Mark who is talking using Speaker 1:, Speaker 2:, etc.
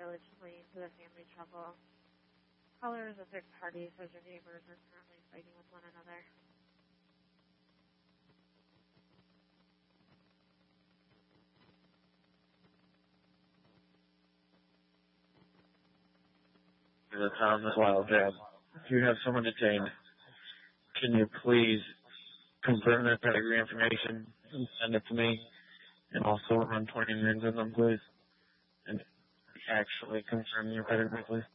Speaker 1: village fleeing to the family trouble. Callers of third parties as your neighbors are currently fighting with one another.
Speaker 2: The town of Wildcat. If you have someone detained, can you please confirm their pedigree information and send it to me? And also run 20 minutes of them, please. And actually confirm your pedigree, please.